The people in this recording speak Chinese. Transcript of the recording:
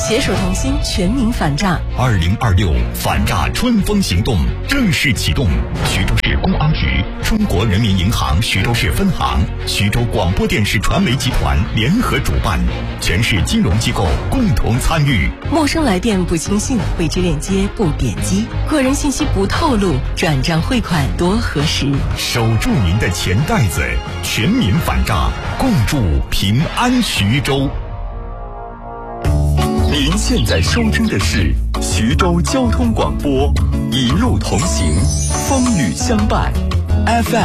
携手同心，全民反诈。 2026反诈春风行动正式启动，徐州市公安局、中国人民银行徐州市分行、徐州广播电视传媒集团联合主办，全市金融机构共同参与。 陌生来电不轻信，未知链接不点击，个人信息不透露，转账汇款多核实。 守住您的钱袋子，全民反诈，共筑平安徐州。您现在收听的是徐州交通广播，一路同行，风雨相伴 ，FM